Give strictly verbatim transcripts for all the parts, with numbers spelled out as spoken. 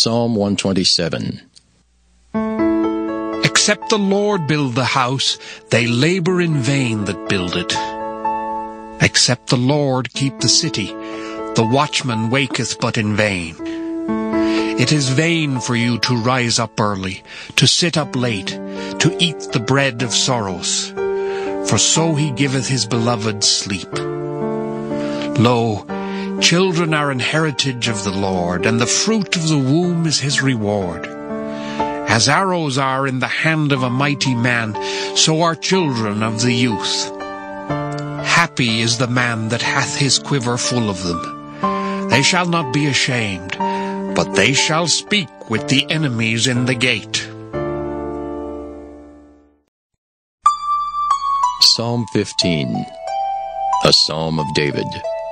Psalm one twenty-seven. Except the Lord build the house, they labor in vain that build it. Except the Lord keep the city, the watchman waketh but in vain. It is vain for you to rise up early, to sit up late, to eat the bread of sorrows. For so he giveth his beloved sleep. Lo, children are an heritage of the Lord, and the fruit of the womb is his reward. As arrows are in the hand of a mighty man, so are children of the youth. Happy is the man that hath his quiver full of them. They shall not be ashamed, but they shall speak with the enemies in the gate. Psalm fifteen, a psalm of David.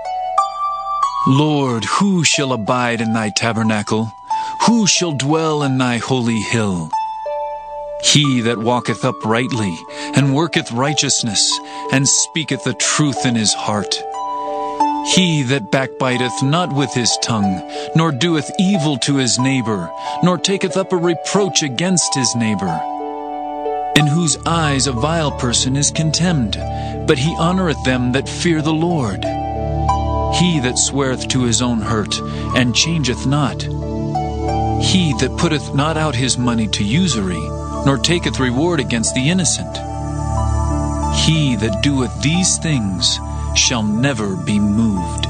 Lord, who shall abide in thy tabernacle? Who shall dwell in thy holy hill? He that walketh uprightly, and worketh righteousness, and speaketh the truth in his heart. He that backbiteth not with his tongue, nor doeth evil to his neighbor, nor taketh up a reproach against his neighbor. In whose eyes a vile person is contemned, but he honoureth them that fear the Lord. He that sweareth to his own hurt, and changeth not. He that putteth not out his money to usury, nor taketh reward against the innocent. He that doeth these things shall never be moved.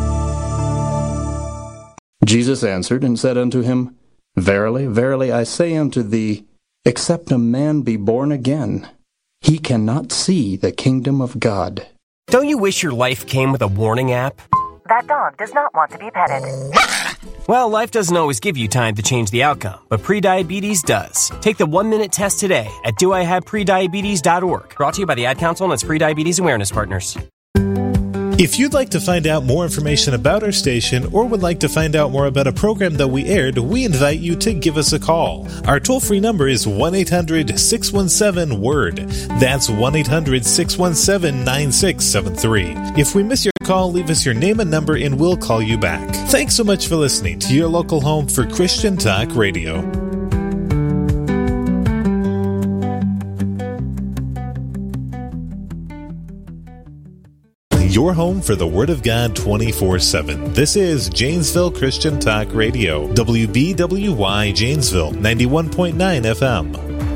Jesus answered and said unto him, Verily, verily, I say unto thee, except a man be born again, he cannot see the kingdom of God. Don't you wish your life came with a warning app? That dog does not want to be petted. Well, life doesn't always give you time to change the outcome, but prediabetes does. Take the one-minute test today at do I have prediabetes dot org. Brought to you by the Ad Council and its Prediabetes Awareness Partners. If you'd like to find out more information about our station or would like to find out more about a program that we aired, we invite you to give us a call. Our toll-free number is one eight hundred six one seven word. That's one eight hundred six one seven nine six seven three. If we miss your call, leave us your name and number and we'll call you back. Thanks so much for listening to your local home for Christian Talk Radio. Your home for the Word of God twenty-four seven. This is Janesville Christian Talk Radio, W B W Y Janesville, ninety-one point nine F M.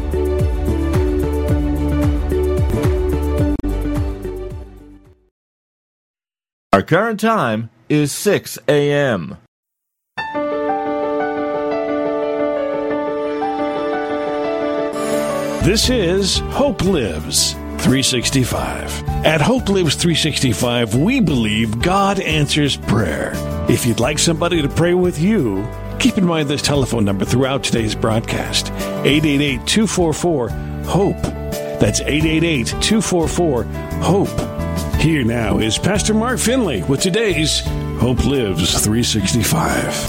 Our current time is six a.m. This is Hope Lives three sixty-five. At Hope Lives three sixty-five, we believe God answers prayer. If you'd like somebody to pray with you, keep in mind this telephone number throughout today's broadcast, eight eight eight, two four four, HOPE. That's eight eight eight, two four four, HOPE. Here now is Pastor Mark Finley with today's Hope Lives three sixty-five.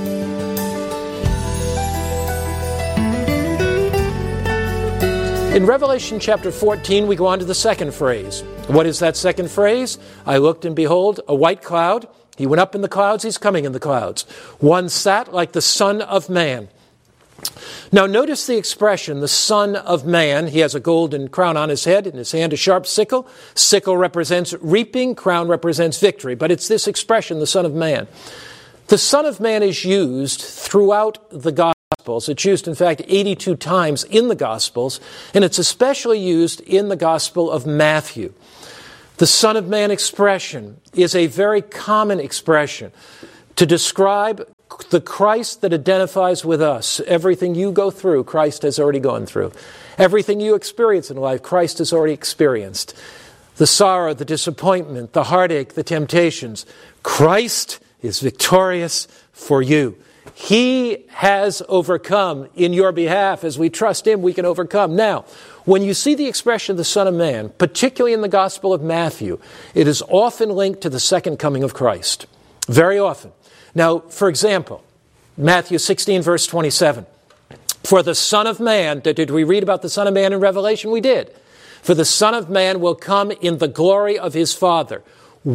In Revelation chapter fourteen, we go on to the second phrase. What is that second phrase? I looked, and behold, a white cloud. He went up in the clouds, he's coming in the clouds. One sat like the Son of Man. Now notice the expression, the Son of Man. He has a golden crown on his head, in his hand a sharp sickle. Sickle represents reaping, crown represents victory. But it's this expression, the Son of Man. The Son of Man is used throughout the gospel. It's used, in fact, eighty-two times in the Gospels, and it's especially used in the Gospel of Matthew. The Son of Man expression is a very common expression to describe the Christ that identifies with us. Everything you go through, Christ has already gone through. Everything you experience in life, Christ has already experienced. The sorrow, the disappointment, the heartache, the temptations, Christ is victorious for you. He has overcome in your behalf. As we trust Him, we can overcome. Now, when you see the expression the Son of Man, particularly in the Gospel of Matthew, it is often linked to the second coming of Christ. Very often. Now, for example, Matthew sixteen, verse twenty-seven. For the Son of Man, did we read about the Son of Man in Revelation? We did. For the Son of Man will come in the glory of His Father with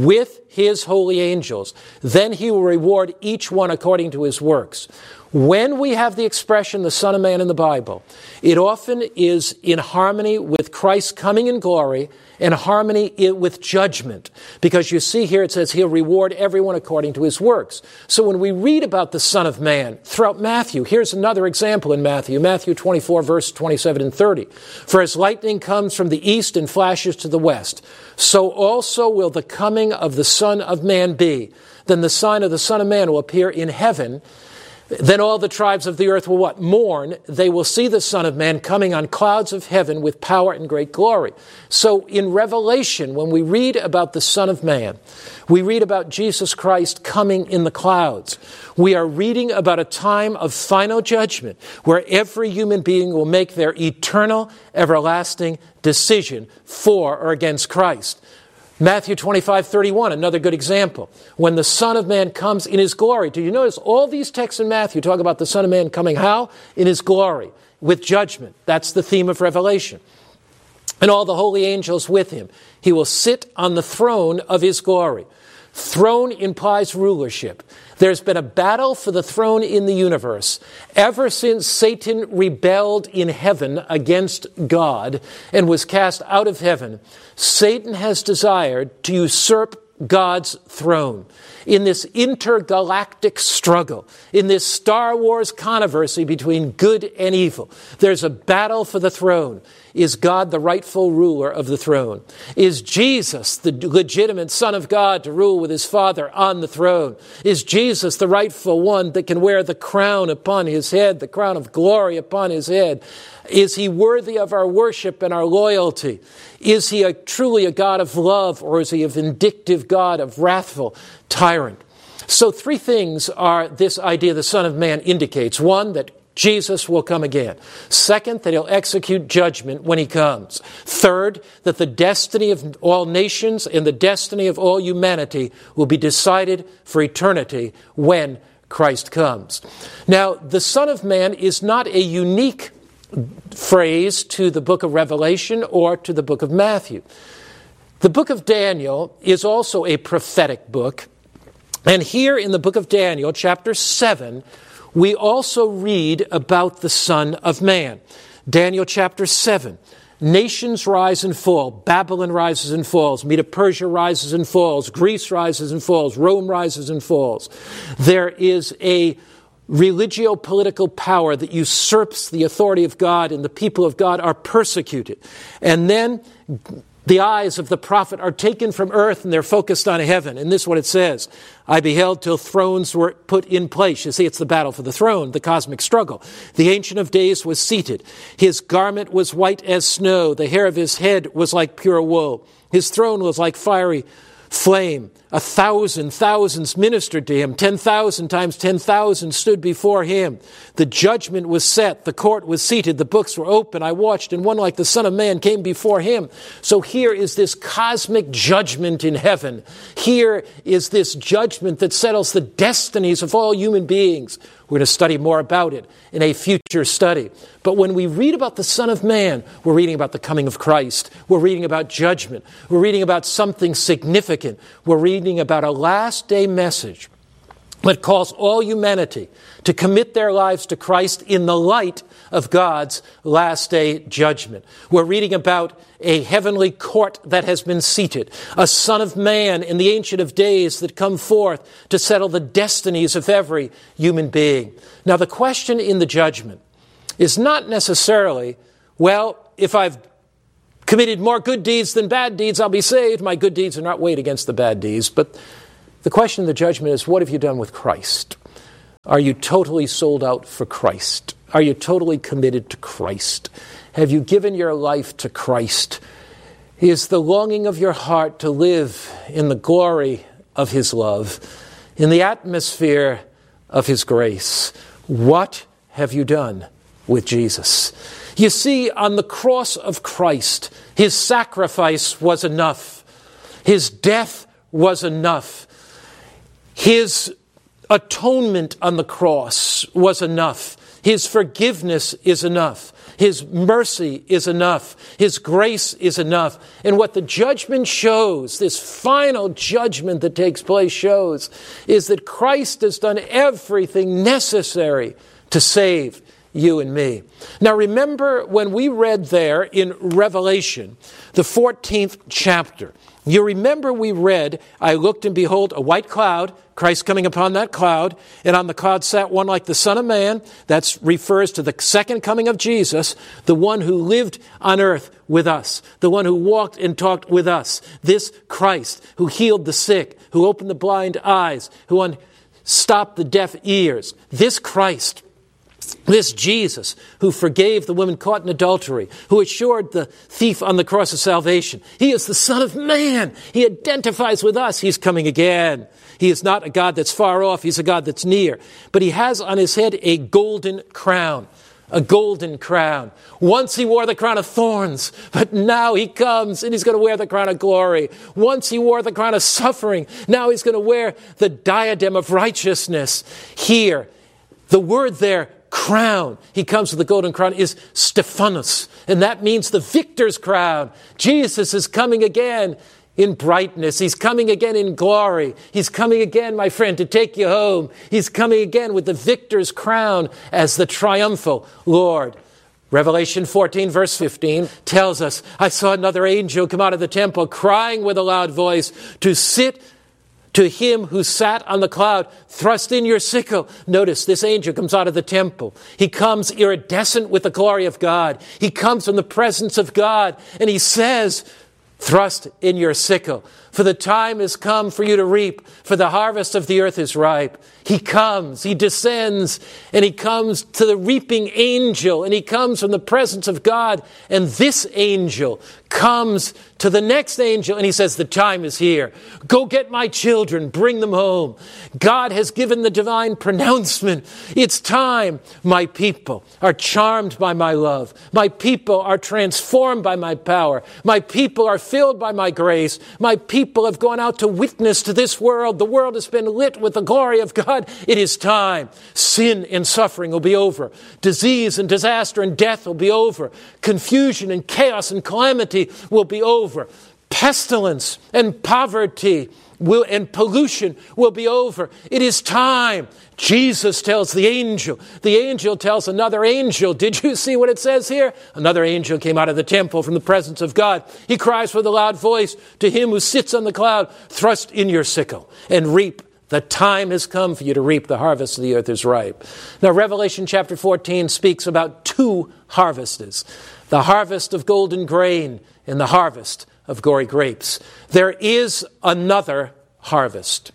his holy angels. Then he will reward each one according to his works. When we have the expression, the Son of Man, in the Bible, it often is in harmony with Christ coming in glory and harmony with judgment. Because you see here it says he'll reward everyone according to his works. So when we read about the Son of Man throughout Matthew, here's another example in Matthew. Matthew twenty-four, verse twenty-seven and thirty. For as lightning comes from the east and flashes to the west, so also will the coming of the Son of Man be. Then the sign of the Son of Man will appear in heaven. Then all the tribes of the earth will what? Mourn. They will see the Son of Man coming on clouds of heaven with power and great glory. So in Revelation, when we read about the Son of Man, we read about Jesus Christ coming in the clouds. We are reading about a time of final judgment where every human being will make their eternal, everlasting decision for or against Christ. Matthew twenty-five, thirty-one, another good example. When the Son of Man comes in his glory. Do you notice all these texts in Matthew talk about the Son of Man coming how? In his glory, with judgment. That's the theme of Revelation. And all the holy angels with him. He will sit on the throne of his glory. Throne implies rulership. There's been a battle for the throne in the universe ever since Satan rebelled in heaven against God and was cast out of heaven. Satan has desired to usurp God's throne. In this intergalactic struggle, in this Star Wars controversy between good and evil, there's a battle for the throne. Is God the rightful ruler of the throne? Is Jesus the legitimate Son of God to rule with his Father on the throne? Is Jesus the rightful one that can wear the crown upon his head, the crown of glory upon his head? Is he worthy of our worship and our loyalty? Is he a, truly a God of love, or is he a vindictive God, of wrathful tyrant? So three things are this idea the Son of Man indicates. One, that Jesus will come again. Second, that he'll execute judgment when he comes. Third, that the destiny of all nations and the destiny of all humanity will be decided for eternity when Christ comes. Now, the Son of Man is not a unique phrase to the book of Revelation or to the book of Matthew. The book of Daniel is also a prophetic book. And here in the book of Daniel, chapter seven, we also read about the Son of Man. Daniel chapter seven. Nations rise and fall. Babylon rises and falls. Medo-Persia rises and falls. Greece rises and falls. Rome rises and falls. There is a religio-political power that usurps the authority of God, and the people of God are persecuted. And then the eyes of the prophet are taken from earth and they're focused on heaven. And this is what it says. I beheld till thrones were put in place. You see, it's the battle for the throne, the cosmic struggle. The Ancient of Days was seated. His garment was white as snow. The hair of his head was like pure wool. His throne was like fiery flame. A thousand thousands ministered to him. Ten thousand times ten thousand stood before him. The judgment was set. The court was seated. The books were open. I watched, and one like the Son of Man came before him. So here is this cosmic judgment in heaven. Here is this judgment that settles the destinies of all human beings. We're going to study more about it in a future study. But when we read about the Son of Man, we're reading about the coming of Christ. We're reading about judgment. We're reading about something significant. We're reading about a last day message that calls all humanity to commit their lives to Christ in the light of God's last day judgment. We're reading about a heavenly court that has been seated, a Son of Man in the Ancient of Days that come forth to settle the destinies of every human being. Now, the question in the judgment is not necessarily, well, if I've committed more good deeds than bad deeds, I'll be saved. My good deeds are not weighed against the bad deeds. But the question in the judgment is, what have you done with Christ? Are you totally sold out for Christ? Are you totally committed to Christ? Have you given your life to Christ? Is the longing of your heart to live in the glory of his love, in the atmosphere of his grace? What have you done with Jesus? You see, on the cross of Christ, his sacrifice was enough. His death was enough. His atonement on the cross was enough. His forgiveness is enough. His mercy is enough. His grace is enough. And what the judgment shows, this final judgment that takes place shows, is that Christ has done everything necessary to save you and me. Now remember when we read there in Revelation, the fourteenth chapter, you remember we read, I looked and behold a white cloud, Christ coming upon that cloud, and on the cloud sat one like the Son of Man. That refers to the second coming of Jesus, the one who lived on earth with us, the one who walked and talked with us. This Christ who healed the sick, who opened the blind eyes, who unstopped the deaf ears. This Christ, this Jesus, who forgave the woman caught in adultery, who assured the thief on the cross of salvation. He is the Son of Man. He identifies with us. He's coming again. He is not a God that's far off. He's a God that's near. But he has on his head a golden crown. A golden crown. Once he wore the crown of thorns, but now he comes and he's going to wear the crown of glory. Once he wore the crown of suffering, now he's going to wear the diadem of righteousness. Here, the word there, crown, he comes with the golden crown, is Stephanos, and that means the victor's crown. Jesus is coming again in brightness. He's coming again in glory. He's coming again, my friend, to take you home. He's coming again with the victor's crown as the triumphal Lord. Revelation fourteen, verse fifteen, tells us, I saw another angel come out of the temple, crying with a loud voice, to sit to him who sat on the cloud, thrust in your sickle. Notice, this angel comes out of the temple. He comes iridescent with the glory of God. He comes from the presence of God, and he says, thrust in your sickle, for the time has come for you to reap, for the harvest of the earth is ripe. He comes, he descends, and he comes to the reaping angel, and he comes from the presence of God, and this angel comes to the next angel, and he says, the time is here. Go get my children, bring them home. God has given the divine pronouncement. It's time. My people are charmed by my love. My people are transformed by my power. My people are filled by my grace. My people have gone out to witness to this world. The world has been lit with the glory of God. It is time. Sin and suffering will be over. Disease and disaster and death will be over. Confusion and chaos and calamity will be over. Pestilence and poverty will, and pollution will be over. It is time. Jesus tells the angel. The angel tells another angel. Did you see what it says here? Another angel came out of the temple from the presence of God. He cries with a loud voice to him who sits on the cloud, thrust in your sickle and reap. The time has come for you to reap. The harvest of the earth is ripe. Now, Revelation chapter fourteen speaks about two harvests. The harvest of golden grain and the harvest of gory grapes. There is another harvest.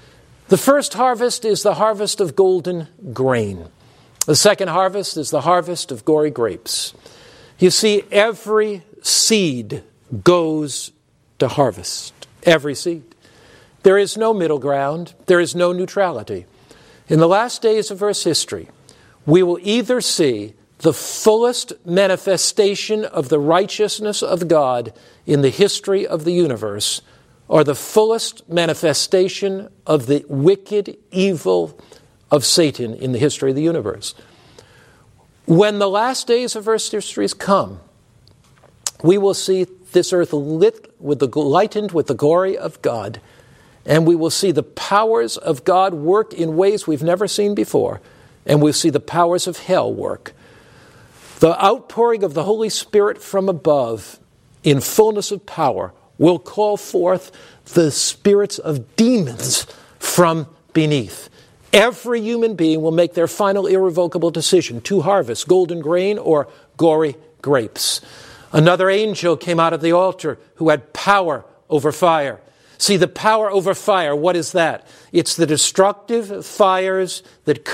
The first harvest is the harvest of golden grain. The second harvest is the harvest of gory grapes. You see, every seed goes to harvest. Every seed. There is no middle ground. There is no neutrality. In the last days of Earth's history, we will either see the fullest manifestation of the righteousness of God in the history of the universe, or the fullest manifestation of the wicked evil of Satan in the history of the universe. When the last days of Earth's history come, we will see this earth lit with the lightened with the glory of God, and we will see the powers of God work in ways we've never seen before, and we'll see the powers of hell work. The outpouring of the Holy Spirit from above in fullness of power will call forth the spirits of demons from beneath. Every human being will make their final irrevocable decision to harvest golden grain or gory grapes. Another angel came out of the altar who had power over fire. See, the power over fire, what is that? It's the destructive fires that